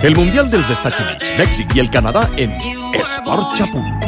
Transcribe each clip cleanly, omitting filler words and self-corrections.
El Mundial dels Estats Units, Mèxic i el Canadà en Esports a Punt.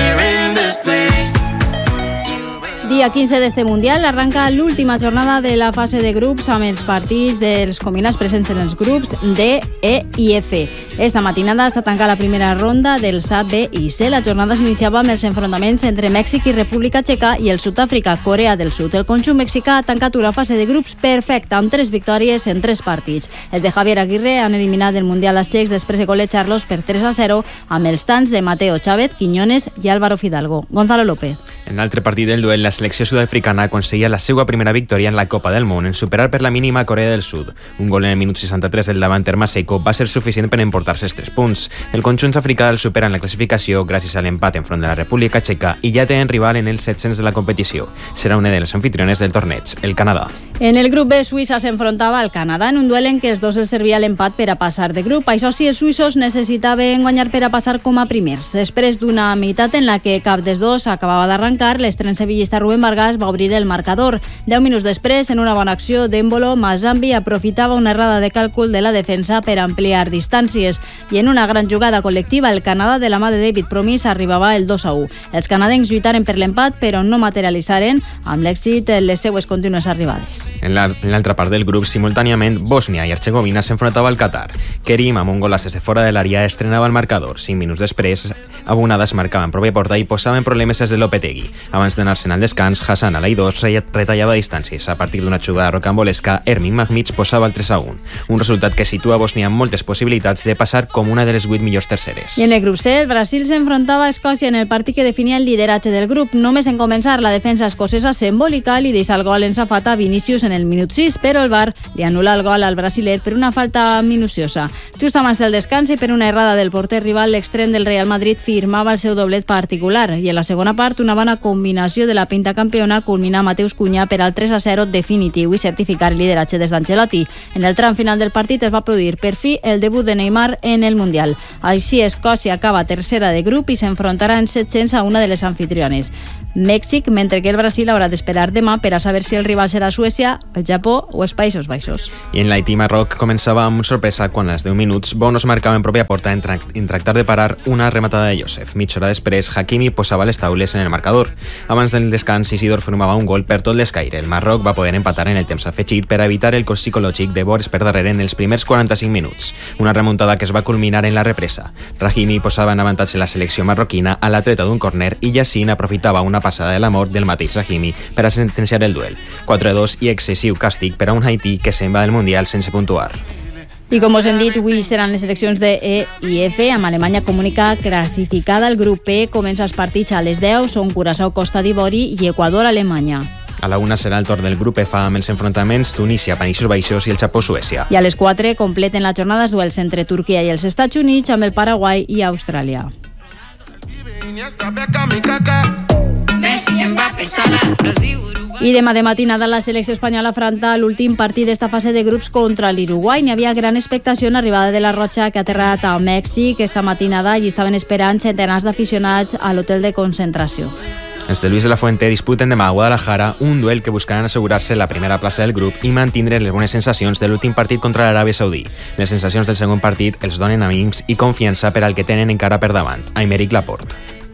Dia 15 d'este Mundial arranca l'última jornada de la fase de grups amb els partits dels combinats presents en els grups D, E i F. Esta matinada s'ha tancat la primera ronda dels A, B i C. La jornada s'iniciava amb els enfrontaments entre Mèxic i República Txeca i el Sud-àfrica, Corea del Sud. El conjunt mexicà ha tancat una fase de grups perfecta amb 3 victòries en 3 partits. Els de Javier Aguirre han eliminat del Mundial als txecs després de golejar-los per 3-0 amb els tants de Mateo Chávez, Quiñones i Álvaro Fidalgo. Gonzalo López. En l'altre partit del duel, la selecció sud-africana aconseguia la seva primera victòria en la Copa del Món en superar per la mínima Corea del Sud. Un gol en el minut 63 del davanter Maseko va ser suficient per emportar-se els 3 punts. El conjunt africà el supera en la classificació gràcies a l'empat enfront de la República Txeca i ja tenen rival en els 700 de la competició. Serà una de les anfitriones del torneig, el Canadà. En el grup B, Suïssa s'enfrontava al Canadà en un duel en què els dos els servia l'empat per a passar de grup. Això sí, els suïssos necessitaven guanyar per a passar com a primers. Després d'una meitat en la que cap dels dos acabava d'arrencar, l'estrena sevillista Rubén Vargas va obrir el marcador. 10 minuts després, en una bona acció d'Embolo, Mazambi aprofitava una errada de càlcul de la defensa per ampliar distàncies. I en una gran jugada col·lectiva, el Canadà de la mà de David Promis arribava el 2-1. Els canadencs lluitaren per l'empat, però no materialitzaren amb l'èxit les seues contínues arribades. En l'altra part del grup, simultàniament, Bòsnia i Hercegovina s'enfrontava al Qatar. Kerim, amb un gol des de fora de l'àrea, estrenava el marcador. 5 minuts després, Abonades marcava en pròpia porta i posava en problemes des de Lopetegui. Abans d'anar-se'n al descans, Hassan Al-Aidós retallava distàncies. A partir d'una jugada rocambolesca, Ermin Magmic posava el 3-1. Un resultat que situa Bòsnia amb moltes possibilitats de passar com una de les 8 millors terceres. I en el grup C, el Brasil s'enfrontava a Escòcia en el partit que definia el lideratge del grup. Només en començar, la defensa escocesa s'embolica i deixa el gol en safata a Vinícius en el minut 6, però el VAR li anul·la el gol al brasiler per una falta minuciosa. Just abans del descans i per una errada del porter rival, l'extrem del Real Madrid firmava el seu doblet particular i en la segona part una bona combinació de la pinta campiona culmina Mateus Cunha per al 3-0 definitiu i certificar el lideratge des d'Ancelotti. En el tram final del partit es va produir per fi el debut de Neymar en el Mundial. Així Escòcia acaba tercera de grup i s'enfrontarà en 700 a una de les anfitriones, Mèxic, mentre que el Brasil haurà d'esperar demà per a saber si el rival serà Suècia, el Japó o els Països Baixos. I en l'Haití Marroc començava amb sorpresa quan als 10 minuts Bonos marcava en pròpia porta en tractar de parar una rematada de Josef. Mitja hora després, Hakimi posava les taules en el marcador. Abans del descans, Isidor formava un gol per tot l'escaire. El Marroc va poder empatar en el temps afegit per evitar el cost psicològic de veure's per darrere en els primers 45 minuts. Una remuntada que es va culminar en la represa. Rahimi posava en avantatge la selecció marroquina a la treta d'un córner i Yacine aprofitava una passada de la mort del mateix Rahimi per a sentenciar el duel. 4-2 i excessiu càstig per a un Haití que se'n va del Mundial sense puntuar. I com us hem dit, avui seran les eleccions de E i F, amb Alemanya comunica classificada. El grup P comença els partits a les 10, són Curaçao, Costa d'Ivori i Equador-Alemanya. A la 1 serà el torn del grup F amb els enfrontaments Tunísia, Països Baixos i el Japó-Suècia. I a les 4 completen la jornada els duels entre Turquia i els Estats Units amb el Paraguai i Austràlia. I demà de matinada la selecció espanyola afronta l'últim partit d'esta fase de grups contra l'Uruguai. N'hi havia gran expectació en l'arribada de la Roja, que ha aterrat a Mèxic esta matinada i estaven esperant centenars d'aficionats a l'hotel de concentració. Els de Luis de la Fuente disputen demà a Guadalajara un duel que buscaran assegurar-se la primera plaça del grup i mantindre les bones sensacions de l'últim partit contra l'Aràbia Saudí. Les sensacions del segon partit els donen amics i confiança per al que tenen encara per davant, Aymeric Laporte.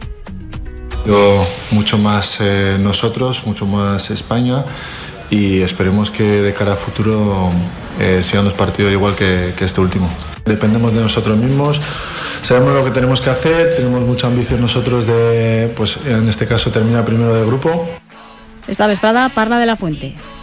Mucho más nosotros, mucho más España y esperemos que de cara a futuro sean los partidos igual que este último. Dependemos de nosotros mismos, sabemos lo que tenemos que hacer, tenemos mucha ambición nosotros de, pues en este caso, terminar primero de grupo. Esta vesprada parla de la Fuente.